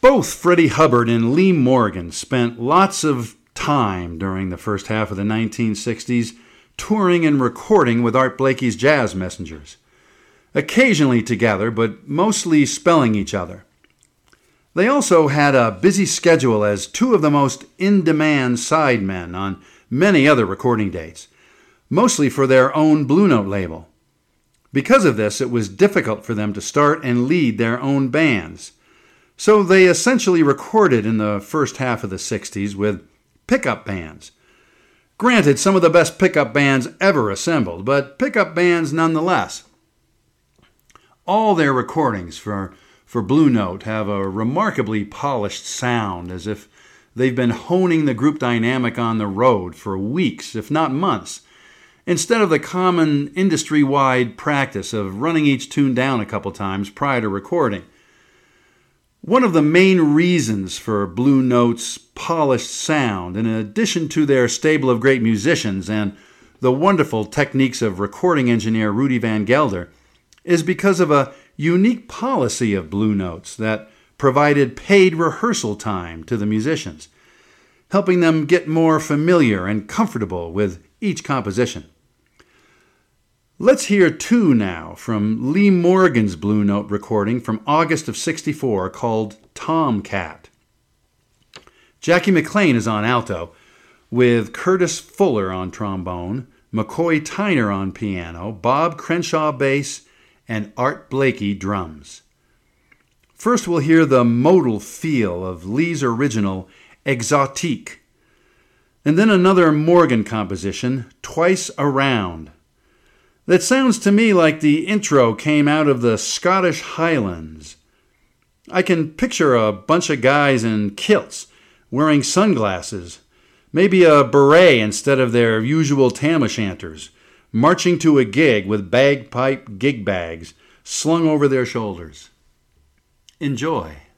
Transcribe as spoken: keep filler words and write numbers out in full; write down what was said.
Both Freddie Hubbard and Lee Morgan spent lots of time during the first half of the nineteen sixties touring and recording with Art Blakey's Jazz Messengers, occasionally together, but mostly spelling each other. They also had a busy schedule as two of the most in-demand sidemen on many other recording dates, mostly for their own Blue Note label. Because of this, it was difficult for them to start and lead their own bands. So they essentially recorded in the first half of the sixties with pickup bands. Granted, some of the best pickup bands ever assembled, but pickup bands nonetheless. All their recordings for, for Blue Note have a remarkably polished sound, as if they've been honing the group dynamic on the road for weeks, if not months, instead of the common industry-wide practice of running each tune down a couple times prior to recording. One of the main reasons for Blue Note's polished sound, in addition to their stable of great musicians and the wonderful techniques of recording engineer Rudy Van Gelder, is because of a unique policy of Blue Note's that provided paid rehearsal time to the musicians, helping them get more familiar and comfortable with each composition. Let's hear two now from Lee Morgan's Blue Note recording from August of sixty-four called Tomcat. Jackie McLean is on alto, with Curtis Fuller on trombone, McCoy Tyner on piano, Bob Crenshaw bass, and Art Blakey drums. First we'll hear the modal feel of Lee's original Exotique, and then another Morgan composition, Twice Around. That sounds to me like the intro came out of the Scottish Highlands. I can picture a bunch of guys in kilts, wearing sunglasses, maybe a beret instead of their usual tam-o'-shanters, marching to a gig with bagpipe gig bags slung over their shoulders. Enjoy.